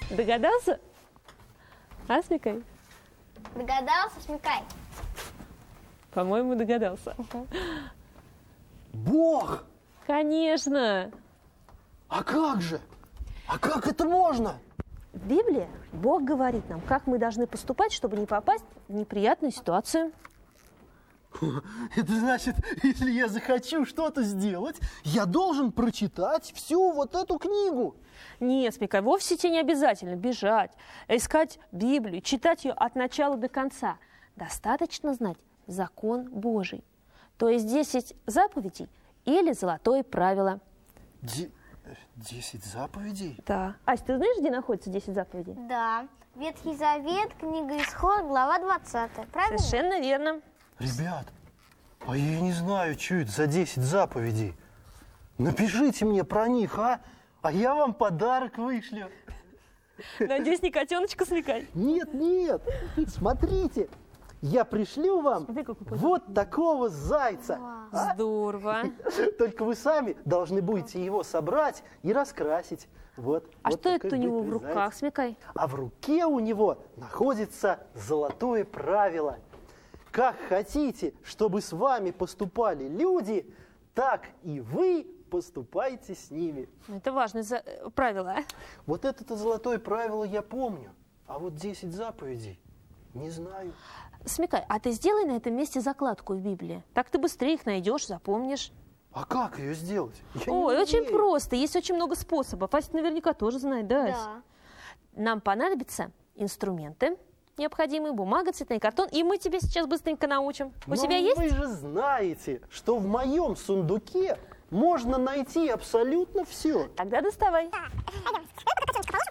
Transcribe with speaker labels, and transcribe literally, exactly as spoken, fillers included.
Speaker 1: Догадался? А, Смекай?
Speaker 2: Догадался, Смекай?
Speaker 1: По-моему, догадался.
Speaker 3: Бог!
Speaker 1: Конечно!
Speaker 3: А как же? А как это можно?
Speaker 1: В Библии Бог говорит нам, как мы должны поступать, чтобы не попасть в неприятную ситуацию.
Speaker 3: Это значит, если я захочу что-то сделать, я должен прочитать всю вот эту книгу.
Speaker 1: Нет, Смекай, вовсе тебе не обязательно бежать, искать Библию, читать ее от начала до конца. Достаточно знать закон Божий, то есть десять заповедей или золотое правило.
Speaker 3: Де- Десять заповедей?
Speaker 1: Да. Ась, ты знаешь, где находится десять заповедей?
Speaker 2: Да. Ветхий Завет, книга Исход, глава двадцатая. Правильно?
Speaker 1: Совершенно верно.
Speaker 3: Ребят, а я не знаю, что это за десять заповедей. Напишите мне про них, а? А я вам подарок вышлю.
Speaker 1: Надеюсь, не котеночка, Смекай.
Speaker 3: Нет, нет, смотрите, я пришлю вам
Speaker 1: Смотри, какой подарок.
Speaker 3: вот такого зайца. А?
Speaker 1: Здорово.
Speaker 3: Только вы сами должны будете его собрать и раскрасить. Вот.
Speaker 1: А
Speaker 3: вот
Speaker 1: что
Speaker 3: такой
Speaker 1: это у него в
Speaker 3: будет
Speaker 1: руках,
Speaker 3: заяц.
Speaker 1: Смекай?
Speaker 3: А в руке у него находится золотое правило. Как хотите, чтобы с вами поступали люди, так и вы поступайте с ними.
Speaker 1: Это важное за... э, правило, а?
Speaker 3: Вот это-то золотое правило я помню, а вот десять заповедей не знаю.
Speaker 1: Смекай, а ты сделай на этом месте закладку в Библии. Так ты быстрее их найдешь, запомнишь.
Speaker 3: А как ее сделать? Я не
Speaker 1: Ой, очень
Speaker 3: умею.
Speaker 1: просто. Есть очень много способов. Ася наверняка тоже знает, да, Ась?
Speaker 2: Да.
Speaker 1: Нам понадобятся инструменты необходимые, бумага, цветной картон, и мы тебе сейчас быстренько научим. У
Speaker 3: Но
Speaker 1: тебя есть?
Speaker 3: вы же знаете, что в моем сундуке можно найти абсолютно все.
Speaker 1: Тогда доставай.